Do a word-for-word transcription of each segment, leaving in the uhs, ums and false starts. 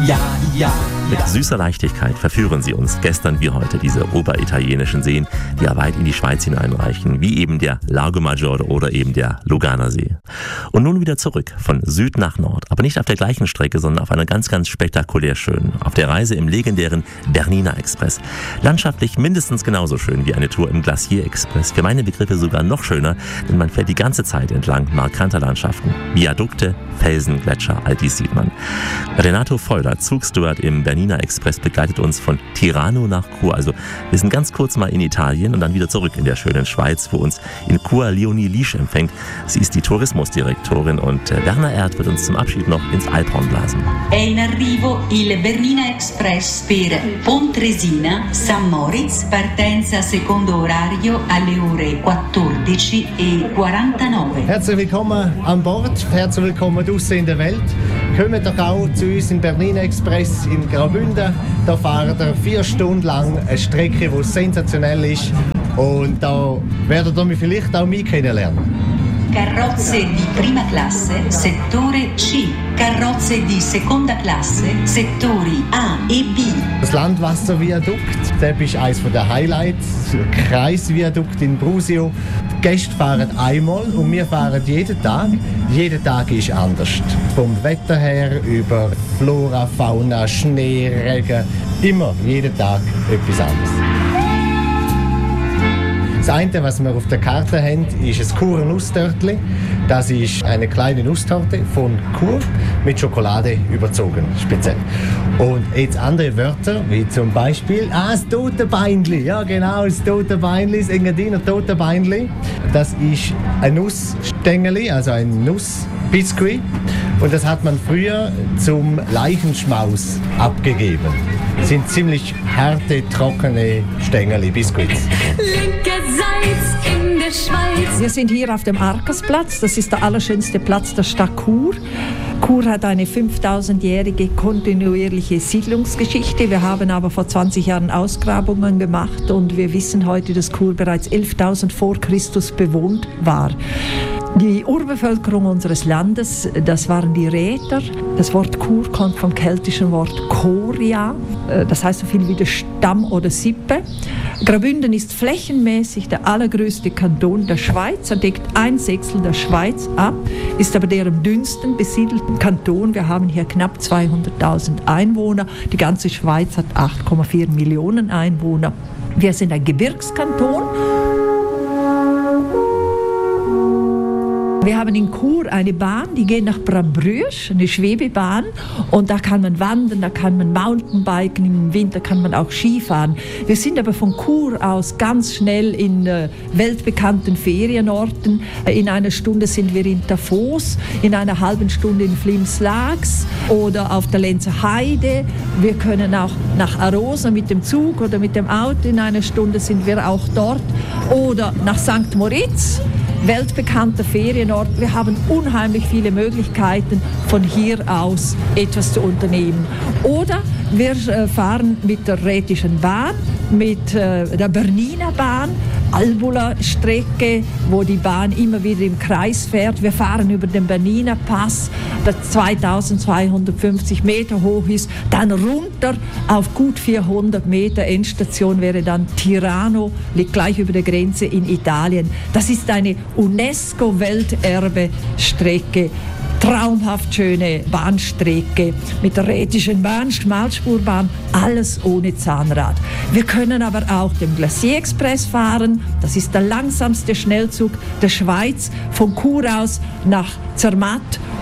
ja, ja, Mit ja. süßer Leichtigkeit verführen sie uns gestern wie heute diese oberitalienischen Seen, die ja weit in die Schweiz hineinreichen, wie eben der Lago Maggiore oder eben der Luganer See. Und nun wieder zurück, von Süd nach Nord, aber nicht auf der gleichen Strecke, sondern auf einer ganz, ganz spektakulär schönen, auf der Reise im legendären Bernina Express. Landschaftlich mindestens genauso schön wie eine Tour im Glacier Express, für meine Begriffe sogar noch schöner, denn man fährt die ganze Zeit entlang markanter Landschaften, Viadukte, Felsen, Gletscher, all dies sieht man. Renato Feuler, Zugsteward im Bernina Express, begleitet uns von Tirano nach Chur. Also wir sind ganz kurz mal in Italien und dann wieder zurück in der schönen Schweiz, wo uns in Chur Leonie Liesch empfängt. Sie ist die Tourismusdirektorin und Werner Erd wird uns zum Abschied noch ins Alphorn blasen. È in arrivo il Bernina Express per Pontresina, San Moritz, partenza secondo orario alle ore quattordici e quarantanove. Herzlich willkommen an Bord, herzlich willkommen draussen in der Welt. Kommt doch auch zu uns im Bernina Express in Graubünden. Da fahren wir vier Stunden lang eine Strecke, die sensationell ist. Und da werdet ihr mich vielleicht auch mich kennenlernen. Carrozze di prima classe, settore C. Carrozze di seconda classe, settori A e B. Das Landwasserviadukt, das ist eines der Highlights. Das Kreisviadukt in Brusio. Die Gäste fahren einmal und wir fahren jeden Tag. Jeder Tag ist anders. Vom Wetter her über Flora, Fauna, Schnee, Regen. Immer, jeden Tag etwas anderes. Das eine, was wir auf der Karte haben, ist ein Churer Nusstörtli. Das ist eine kleine Nusstorte von Chur mit Schokolade überzogen, speziell. Und jetzt andere Wörter, wie zum Beispiel ah, das Totenbeinli. Ja, genau, das Totenbeinli, das Engadiner Totenbeinli. Das ist ein Nussstängeli, also ein Nussbiskuit. Und das hat man früher zum Leichenschmaus abgegeben. Das sind ziemlich harte, trockene Stängeli, Biskuits. Linkerseits in der Schweiz. Wir sind hier auf dem Arkasplatz. Das ist der allerschönste Platz der Stadt Chur. Chur hat eine fünftausendjährige kontinuierliche Siedlungsgeschichte. Wir haben aber vor zwanzig Jahren Ausgrabungen gemacht und wir wissen heute, dass Chur bereits elftausend vor Christus bewohnt war. Die Urbevölkerung unseres Landes, das waren die Räter. Das Wort Chur kommt vom keltischen Wort Choria, das heißt so viel wie der Stamm oder Sippe. Graubünden ist flächenmäßig der allergrößte Kanton der Schweiz. Er deckt ein Sechstel der Schweiz ab, ist aber der am dünnsten besiedelten Kanton. Wir haben hier knapp zweihunderttausend Einwohner. Die ganze Schweiz hat acht Komma vier Millionen Einwohner. Wir sind ein Gebirgskanton. Wir haben in Chur eine Bahn, die geht nach Brambrüsch, eine Schwebebahn. Und da kann man wandern, da kann man Mountainbiken, im Winter kann man auch Skifahren. Wir sind aber von Chur aus ganz schnell in äh, weltbekannten Ferienorten. In einer Stunde sind wir in Tafos, in einer halben Stunde in Flims-Laaks oder auf der Lenzer Heide. Wir können auch nach Arosa mit dem Zug oder mit dem Auto, in einer Stunde sind wir auch dort. Oder nach Sankt Moritz. Weltbekannter Ferienort. Wir haben unheimlich viele Möglichkeiten, von hier aus etwas zu unternehmen. Oder wir fahren mit der Rätischen Bahn, mit äh, der Bernina Bahn, Albula-Strecke, wo die Bahn immer wieder im Kreis fährt. Wir fahren über den Bernina Pass, der zweitausendzweihundertfünfzig Meter hoch ist, dann runter auf gut vierhundert Meter. Endstation wäre dann Tirano, liegt gleich über der Grenze in Italien. Das ist eine UNESCO-Welterbe-Strecke. Traumhaft schöne Bahnstrecke mit der Rätischen Bahn, Schmalspurbahn, alles ohne Zahnrad. Wir können aber auch den Glacier Express fahren. Das ist der langsamste Schnellzug der Schweiz von Chur aus nach Zermatt.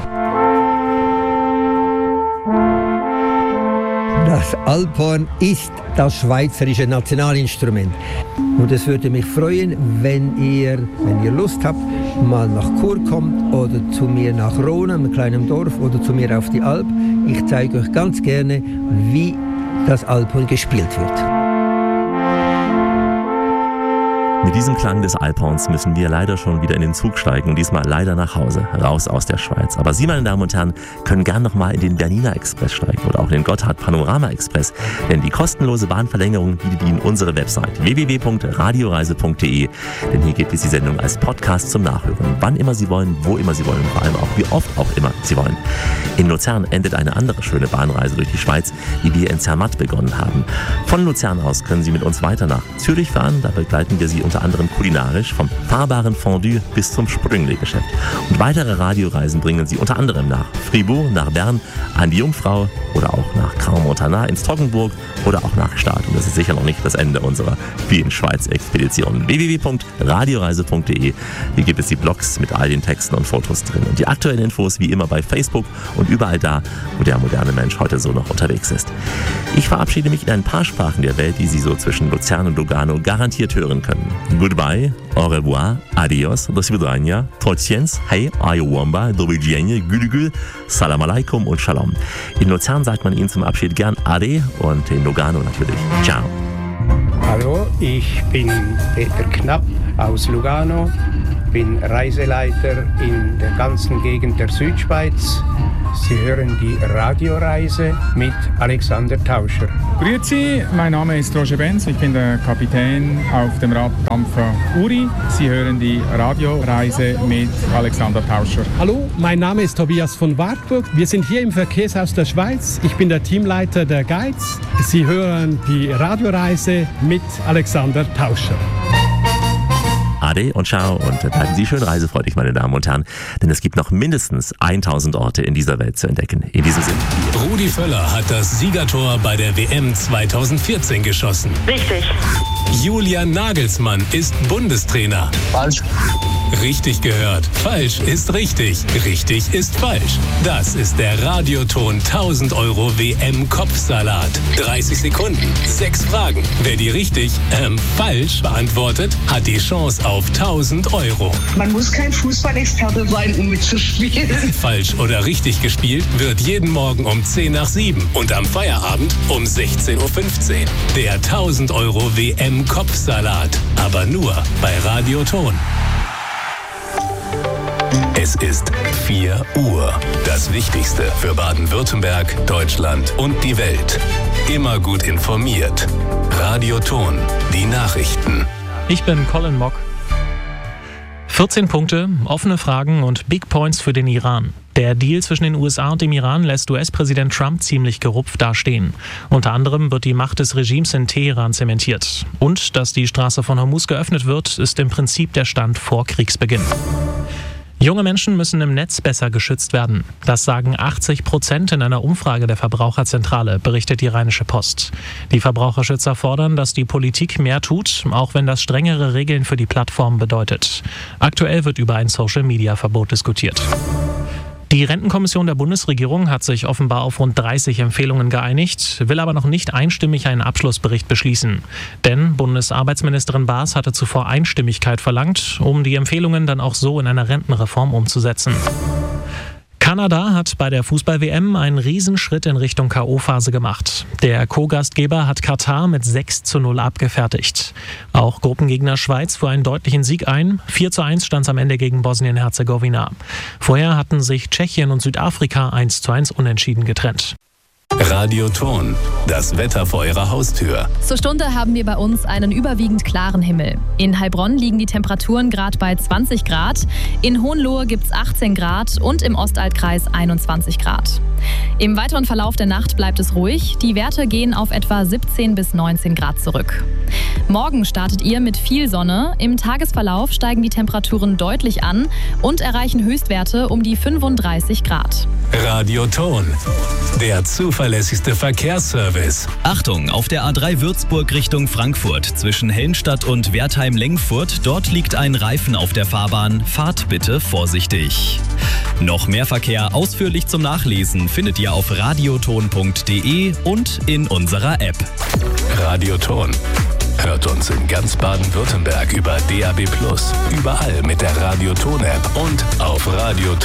Das Alphorn ist das schweizerische Nationalinstrument. Und es würde mich freuen, wenn ihr, wenn ihr Lust habt, mal nach Chur kommt oder zu mir nach Rona, einem kleinen Dorf, oder zu mir auf die Alp. Ich zeige euch ganz gerne, wie das Alphorn gespielt wird. Mit diesem Klang des Alphorns müssen wir leider schon wieder in den Zug steigen und diesmal leider nach Hause, raus aus der Schweiz. Aber Sie, meine Damen und Herren, können gern noch mal in den Bernina Express steigen oder auch in den Gotthard Panorama Express, denn die kostenlose Bahnverlängerung bietet Ihnen unsere Website w w w punkt radioreise punkt d e, denn hier gibt es die Sendung als Podcast zum Nachhören, wann immer Sie wollen, wo immer Sie wollen und vor allem auch wie oft auch immer Sie wollen. In Luzern endet eine andere schöne Bahnreise durch die Schweiz, die wir in Zermatt begonnen haben. Von Luzern aus können Sie mit uns weiter nach Zürich fahren, da begleiten wir Sie unter anderem kulinarisch vom fahrbaren Fondue bis zum Sprüngli-Geschäft. Und weitere Radioreisen bringen Sie unter anderem nach Fribourg, nach Bern, an die Jungfrau oder auch nach Crans-Montana ins Toggenburg oder auch nach Stade. Und das ist sicher noch nicht das Ende unserer vielen Schweiz-Expeditionen. w w w punkt radioreise punkt d e. Hier gibt es die Blogs mit all den Texten und Fotos drin. Und die aktuellen Infos wie immer bei Facebook und überall da, wo der moderne Mensch heute so noch unterwegs ist. Ich verabschiede mich in ein paar Sprachen der Welt, die Sie so zwischen Luzern und Lugano garantiert hören können. Goodbye, au revoir, adios, do svidania, trociens, hey, ayowamba, do widzenia, gülgül, salam alaikum und shalom. In Luzern sagt man Ihnen zum Abschied gern Ade und in Lugano natürlich Ciao. Hallo, ich bin Peter Knapp aus Lugano, bin Reiseleiter in der ganzen Gegend der Südschweiz. Sie hören die Radioreise mit Alexander Tauscher. Grüezi, mein Name ist Roger Benz, ich bin der Kapitän auf dem Raddampfer Uri. Sie hören die Radioreise mit Alexander Tauscher. Hallo, mein Name ist Tobias von Wartburg. Wir sind hier im Verkehrshaus der Schweiz. Ich bin der Teamleiter der Guides. Sie hören die Radioreise mit Alexander Tauscher. Ade und ciao und bleiben Sie schön reisefreudig, meine Damen und Herren, denn es gibt noch mindestens tausend Orte in dieser Welt zu entdecken. In diesem Sinne. Rudi Völler hat das Siegertor bei der W M zweitausendvierzehn geschossen. Richtig. Julian Nagelsmann ist Bundestrainer. Falsch. Richtig gehört. Falsch ist richtig. Richtig ist falsch. Das ist der Radioton tausend Euro W M-Kopfsalat. dreißig Sekunden, sechs Fragen. Wer die richtig, ähm, falsch beantwortet, hat die Chance auf tausend Euro. Man muss kein Fußballexperte sein, um mitzuspielen. Falsch oder richtig gespielt wird jeden Morgen um zehn nach sieben und am Feierabend um sechzehn Uhr fünfzehn. Der tausend Euro W M-Kopfsalat. Aber nur bei Radioton. Es ist vier Uhr. Das Wichtigste für Baden-Württemberg, Deutschland und die Welt. Immer gut informiert. Radioton, die Nachrichten. Ich bin Colin Mock. vierzehn Punkte, offene Fragen und Big Points für den Iran. Der Deal zwischen den U S A und dem Iran lässt U S-Präsident Trump ziemlich gerupft dastehen. Unter anderem wird die Macht des Regimes in Teheran zementiert. Und dass die Straße von Hormuz geöffnet wird, ist im Prinzip der Stand vor Kriegsbeginn. Junge Menschen müssen im Netz besser geschützt werden. Das sagen achtzig Prozent in einer Umfrage der Verbraucherzentrale, berichtet die Rheinische Post. Die Verbraucherschützer fordern, dass die Politik mehr tut, auch wenn das strengere Regeln für die Plattform bedeutet. Aktuell wird über ein Social-Media-Verbot diskutiert. Die Rentenkommission der Bundesregierung hat sich offenbar auf rund dreißig Empfehlungen geeinigt, will aber noch nicht einstimmig einen Abschlussbericht beschließen. Denn Bundesarbeitsministerin Baas hatte zuvor Einstimmigkeit verlangt, um die Empfehlungen dann auch so in einer Rentenreform umzusetzen. Kanada hat bei der Fußball-W M einen Riesenschritt in Richtung K O-Phase gemacht. Der Co-Gastgeber hat Katar mit sechs zu null abgefertigt. Auch Gruppengegner Schweiz fuhr einen deutlichen Sieg ein. vier zu eins stand es amEnde gegen Bosnien-Herzegowina. Vorher hatten sich Tschechien und Südafrika eins zu eins unentschieden getrennt. Radioton, das Wetter vor Ihrer Haustür. Zur Stunde haben wir bei uns einen überwiegend klaren Himmel. In Heilbronn liegen die Temperaturen gerade bei zwanzig Grad, in Hohenlohe gibt es achtzehn Grad und im Ostaltkreis einundzwanzig Grad. Im weiteren Verlauf der Nacht bleibt es ruhig, die Werte gehen auf etwa siebzehn bis neunzehn Grad zurück. Morgen startet ihr mit viel Sonne, im Tagesverlauf steigen die Temperaturen deutlich an und erreichen Höchstwerte um die fünfunddreißig Grad. Radioton, der zuverlässigste Verkehrsservice. Achtung, auf der A drei Würzburg Richtung Frankfurt zwischen Hellenstadt und Wertheim-Lengfurt. Dort liegt ein Reifen auf der Fahrbahn. Fahrt bitte vorsichtig. Noch mehr Verkehr ausführlich zum Nachlesen findet ihr auf radioton punkt de und in unserer App. Radioton. Hört uns in ganz Baden-Württemberg über D A B plus, überall mit der Radioton-App und auf Radioton.